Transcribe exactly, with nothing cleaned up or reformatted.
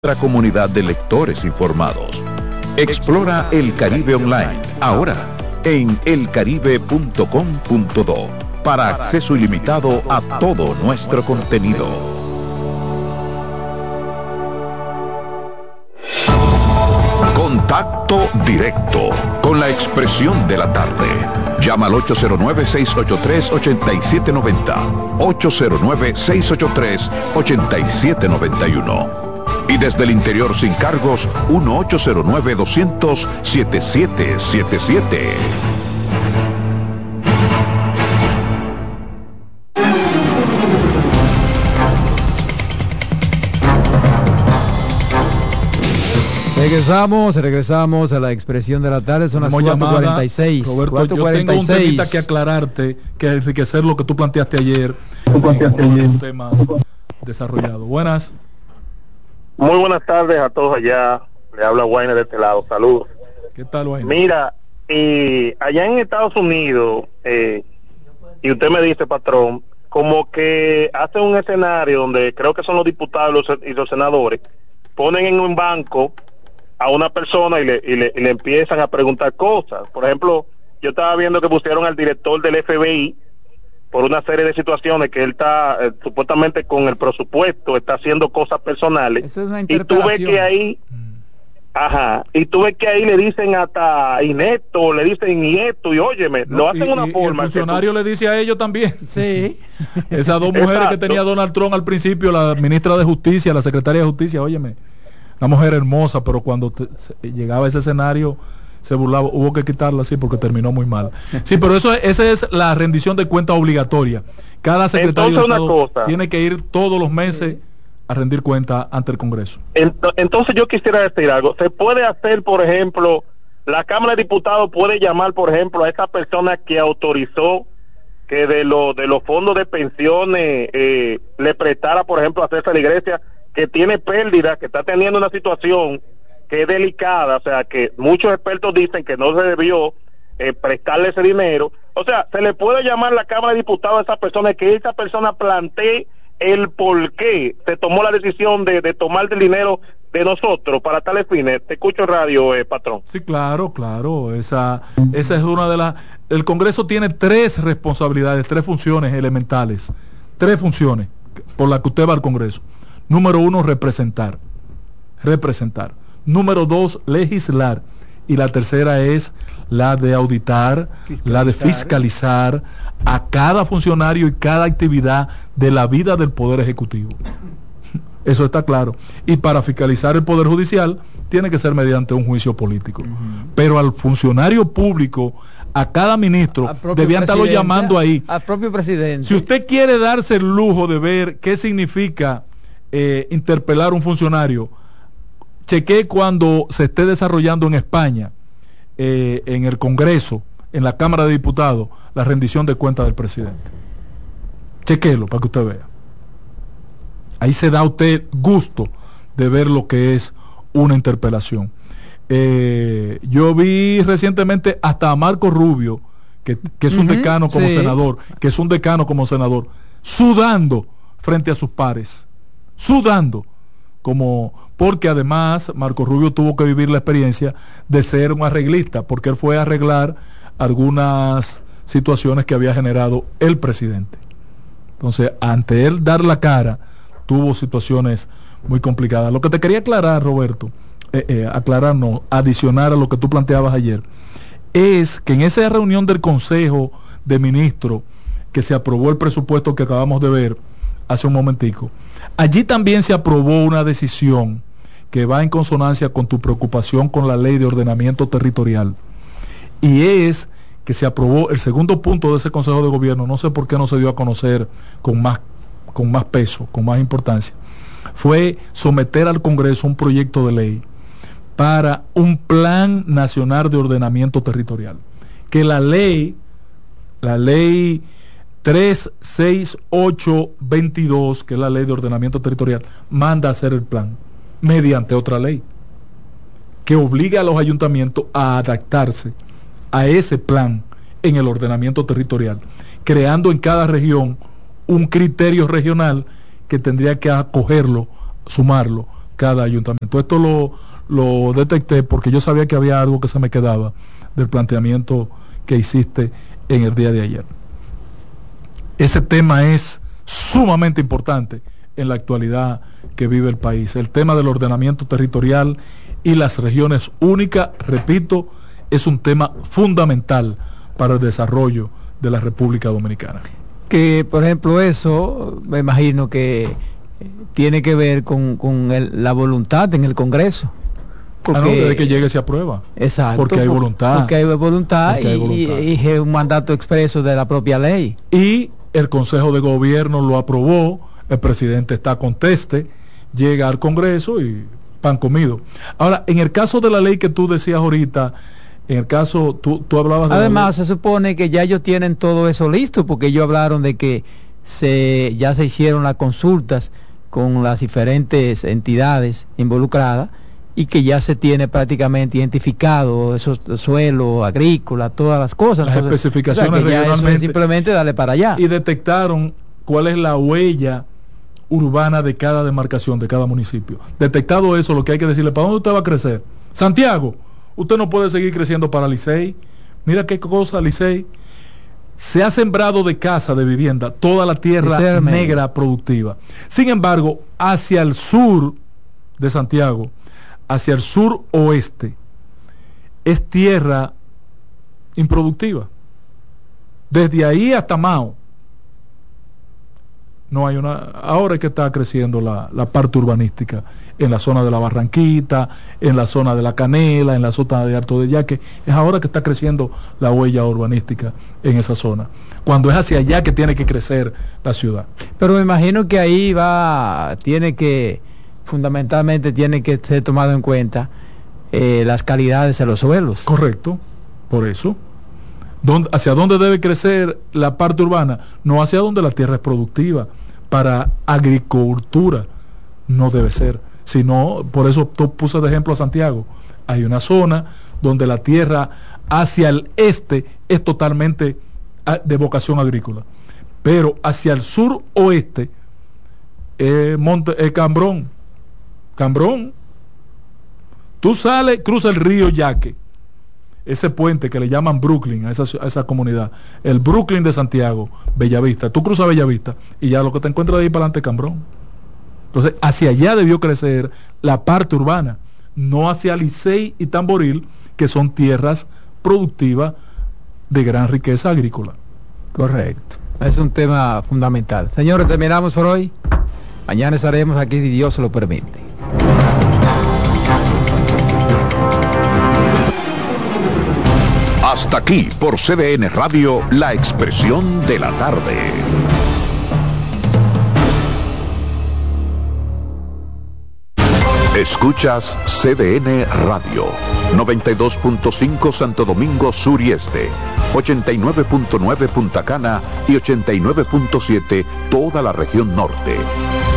Nuestra comunidad de lectores informados. Explora el Caribe Online, ahora en el caribe punto com punto do, para acceso ilimitado a todo nuestro contenido. Contacto directo con la expresión de la tarde. Llama al ocho cero nueve, seis ocho tres, ocho siete nueve cero, ocho cero nueve, seis ocho tres, ocho siete nueve uno. Y desde el interior sin cargos, uno ocho cero nueve, doscientos, setenta y siete setenta y siete. Regresamos, regresamos a la expresión de la tarde, son las cuatro cuarenta y seis. Roberto, cuatro cuarenta y seis. yo tengo un temita que aclararte, que enriquecer lo que tú planteaste ayer, tú planteaste en, ayer. en temas desarrollados. Buenas. Muy buenas tardes a todos allá. Le habla Wayne de este lado. Saludos. ¿Qué tal, Wayne? Mira, eh, allá en Estados Unidos, eh, y usted me dice, patrón, como que hace un escenario donde creo que son los diputados y los, y los senadores, ponen en un banco a una persona y le, y, le, y le empiezan a preguntar cosas. Por ejemplo, yo estaba viendo que pusieron al director del F B I por una serie de situaciones que él está eh, supuestamente con el presupuesto, está haciendo cosas personales. Eso es una y tú ves que ahí, ajá, y tú ves que ahí le dicen hasta inepto, le dicen nieto, y óyeme, no, lo hacen de una y, forma. Y el funcionario tú... le dice a ellos también. Sí. Esas dos mujeres Exacto. que tenía Donald Trump al principio, la ministra de Justicia, la secretaria de Justicia, óyeme, una mujer hermosa, pero cuando te, se, llegaba a ese escenario se burlaba, hubo que quitarla así porque terminó muy mal. Sí, pero eso esa es la rendición de cuentas obligatoria. Cada secretario Entonces, de Estado cosa, tiene que ir todos los meses a rendir cuenta ante el Congreso. Entonces yo quisiera decir algo. Se puede hacer, por ejemplo, la Cámara de Diputados puede llamar, por ejemplo, a esa persona que autorizó que de los de los fondos de pensiones eh, le prestara, por ejemplo, a César Iglesia, que tiene pérdida, que está teniendo una situación que es delicada, o sea, que muchos expertos dicen que no se debió eh, prestarle ese dinero. O sea, se le puede llamar a la Cámara de Diputados a esa persona, que esa persona plantee el por qué se tomó la decisión de, de tomar del dinero de nosotros para tales fines. Te escucho radio, eh, patrón. Sí, claro, claro. Esa, esa es una de las... El Congreso tiene tres responsabilidades, tres funciones elementales. Tres funciones por las que usted va al Congreso. Número uno, representar. Representar. Número dos, legislar. Y la tercera es la de auditar, fiscalizar. la de fiscalizar a cada funcionario y cada actividad de la vida del Poder Ejecutivo. Eso está claro. Y para fiscalizar el Poder Judicial tiene que ser mediante un juicio político. Uh-huh. Pero al funcionario público, a cada ministro, debían estarlo llamando ahí. Al propio presidente. Si usted quiere darse el lujo de ver qué significa eh, interpelar a un funcionario, chequee cuando se esté desarrollando en España, eh, en el Congreso, en la Cámara de Diputados, la rendición de cuentas del presidente. Chequéelo para que usted vea. Ahí se da a usted gusto de ver lo que es una interpelación. Eh, yo vi recientemente hasta a Marco Rubio, que, que es un uh-huh, decano como sí. senador, que es un decano como senador, sudando frente a sus pares, sudando, como porque además Marco Rubio tuvo que vivir la experiencia de ser un arreglista, porque él fue a arreglar algunas situaciones que había generado el presidente. Entonces, ante él dar la cara, tuvo situaciones muy complicadas. Lo que te quería aclarar, Roberto, eh, eh, aclararnos, adicionar a lo que tú planteabas ayer, es que en esa reunión del Consejo de Ministros, que se aprobó el presupuesto que acabamos de ver hace un momentico, allí también se aprobó una decisión que va en consonancia con tu preocupación con la ley de ordenamiento territorial, y es que se aprobó el segundo punto de ese Consejo de Gobierno. No sé por qué no se dio a conocer con más, con más peso, con más importancia, fue someter al Congreso un proyecto de ley para un plan nacional de ordenamiento territorial, que la ley la ley tres seis ocho veintidós, que es la ley de ordenamiento territorial, manda a hacer el plan mediante otra ley que obliga a los ayuntamientos a adaptarse a ese plan en el ordenamiento territorial, creando en cada región un criterio regional que tendría que acogerlo, sumarlo cada ayuntamiento. Esto lo, lo detecté porque yo sabía que había algo que se me quedaba del planteamiento que hiciste en el día de ayer. Ese tema es sumamente importante en la actualidad que vive el país. El tema del ordenamiento territorial y las regiones únicas, repito, es un tema fundamental para el desarrollo de la República Dominicana. Que, por ejemplo, eso, me imagino que tiene que ver con, con el, la voluntad en el Congreso. Porque, ah, no, desde que llegue se aprueba. Exacto. Porque hay voluntad. Porque hay voluntad, porque hay voluntad. Y, y es un mandato expreso de la propia ley. Y el Consejo de Gobierno lo aprobó, el presidente está conteste, llega al Congreso y pan comido. Ahora, en el caso de la ley que tú decías ahorita, en el caso, tú, tú hablabas de... Además, se supone que ya ellos tienen todo eso listo, porque ellos hablaron de que se ya se hicieron las consultas con las diferentes entidades involucradas y que ya se tiene prácticamente identificado esos suelos agrícolas, todas las cosas. Las Entonces, especificaciones, o sea, que ya regionalmente. Eso es simplemente darle para allá. Y detectaron cuál es la huella urbana de cada demarcación, de cada municipio. Detectado eso, lo que hay que decirle, ¿para dónde usted va a crecer? Santiago, usted no puede seguir creciendo para Licey. Mira qué cosa, Licey. Se ha sembrado de casa, de vivienda, toda la tierra negra productiva. Sin embargo, hacia el sur de Santiago, hacia el sur oeste, es tierra improductiva. Desde ahí hasta Mao. No hay una. Ahora es que está creciendo la, la parte urbanística en la zona de la Barranquita, en la zona de la Canela, en la zona de Alto de Yaque. Es ahora que está creciendo la huella urbanística en esa zona. Cuando es hacia allá que tiene que crecer la ciudad. Pero me imagino que ahí va, tiene que, fundamentalmente tiene que ser tomado en cuenta eh, las calidades de los suelos. Correcto, por eso. ¿Dónde, ¿Hacia dónde debe crecer la parte urbana? No hacia donde la tierra es productiva. Para agricultura no debe ser, sino, por eso tú puse de ejemplo a Santiago. Hay una zona donde la tierra hacia el este es totalmente de vocación agrícola, pero hacia el sur oeste es Monte, es Cambrón. Cambrón, tú sales, cruza el río Yaque, ese puente que le llaman Brooklyn a esa, a esa comunidad, el Brooklyn de Santiago, Bellavista, tú cruzas Bellavista y ya lo que te encuentras de ahí para adelante es Cambrón. Entonces hacia allá debió crecer la parte urbana, no hacia Licey y Tamboril, que son tierras productivas de gran riqueza agrícola. Correcto, es un tema fundamental. Señores, terminamos por hoy. Mañana estaremos aquí si Dios se lo permite. Hasta aquí por C D N Radio, la expresión de la tarde. Escuchas C D N Radio, noventa y dos punto cinco Santo Domingo Sur y Este, ochenta y nueve punto nueve Punta Cana y ochenta y nueve punto siete toda la región norte.